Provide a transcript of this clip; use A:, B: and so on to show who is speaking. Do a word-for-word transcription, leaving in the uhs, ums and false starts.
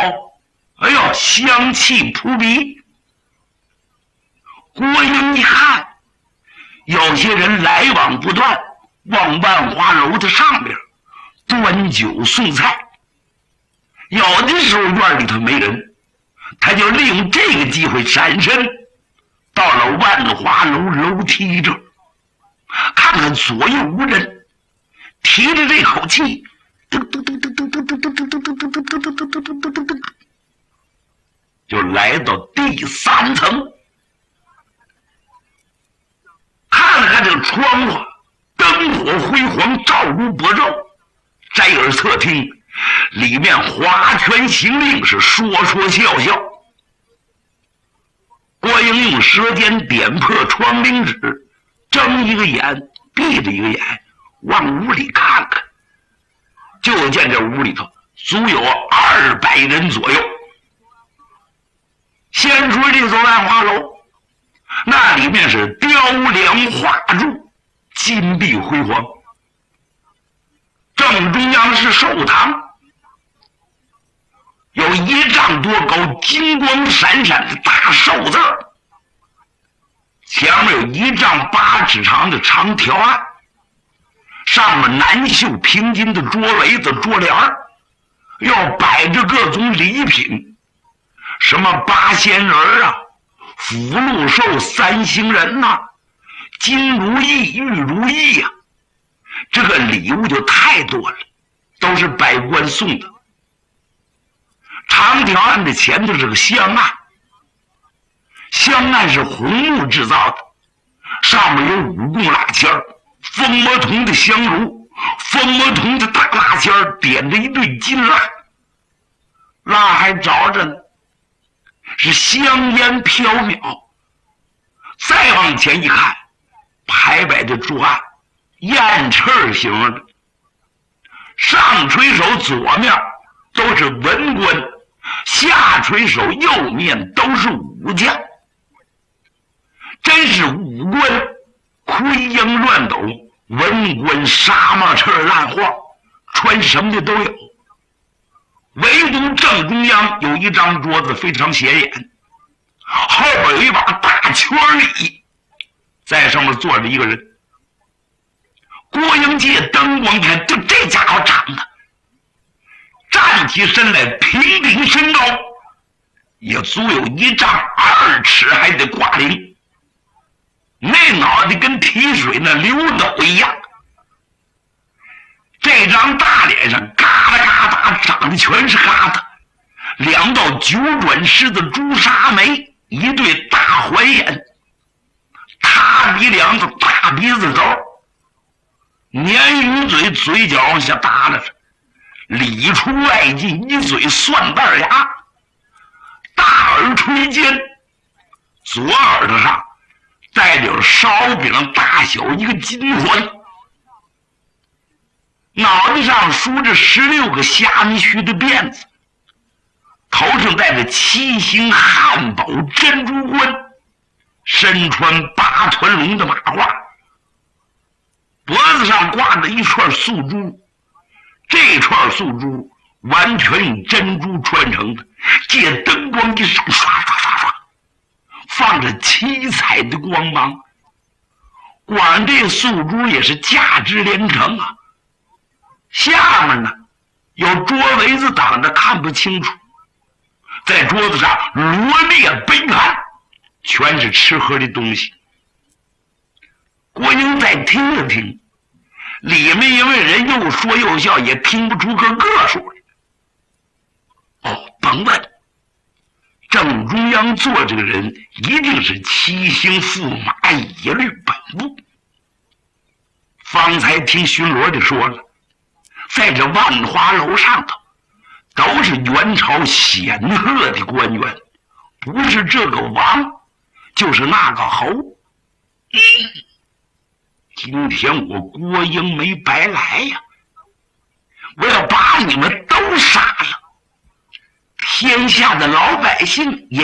A: 哎呦，香气扑鼻。郭英一看，有些人来往不断，往万花楼的上边端酒送菜。有的时候院里头没人，他就利用这个机会闪身到了万花楼楼梯这，看看左右无人，提着这口气，就来到第三层，看了看这个窗户，灯火辉煌，照如薄昼。摘耳侧听，里面划拳行令，是说说笑笑。郭英用舌尖点破窗棂纸，睁一个眼闭着一个眼，往屋里看看，就见这屋里头足有二百人左右。先说这座万花楼，那里面是雕梁画柱，金碧辉煌。正中央是寿堂，有一丈多高、金光闪闪的大寿字，前面有一丈八尺长的长条案，上面南绣平金的桌围子、桌帘，又摆着各种礼品，什么八仙人啊、福禄寿、三星人呐、啊、金如意、玉如意呀、啊，这个礼物就太多了，都是百官送的。长条案的前头是个香案，香案是红木制造的，上面有五供蜡签，风魔铜的香炉，风魔铜的大蜡签点着一对金蜡，蜡还着着呢，是香烟飘渺。再往前一看，排摆的桌案燕翅形的，上垂手左面都是文官，下垂手右面都是武将，真是武官盔缨乱斗，文官纱帽翅烂晃，穿什么的都有。唯独正中央有一张桌子非常显眼，后边有一把大圈椅，在上面坐着一个人。郭英借灯光看，就这家伙长得站起身来，平顶身高，也足有一丈二尺，还得挂铃。那脑袋跟提水那溜斗一样，这张大脸上嘎啦嘎哒长的全是疙瘩，两道九转狮子朱砂眉，一对大环眼，塌鼻梁子，大鼻子头，鲶鱼嘴，嘴角往下耷拉着，里出外进，一嘴蒜瓣牙，大耳垂肩，左耳朵上戴着烧饼大小一个金环，脑袋上梳着十六个虾米须的辫子，头上戴着七星汉宝珍珠冠，身穿八团龙的马褂，脖子上挂着一串素珠，这串素珠完全用珍珠穿成的，借灯光一闪，刷刷刷刷，放着七彩的光芒。光这素珠也是价值连城啊！下面呢有桌围子挡着看不清楚，在桌子上罗列杯盘，全是吃喝的东西。郭英再听了听，里面因为人又说又笑，也听不出个个数来。哦，甭问，正中央坐这个人一定是七星驸马耶律本部。方才听巡逻的说了，在这万花楼上头都是元朝显赫的官员，不是这个王就是那个侯。嗯，今天我郭英没白来呀，我要把你们都杀了，天下的老百姓也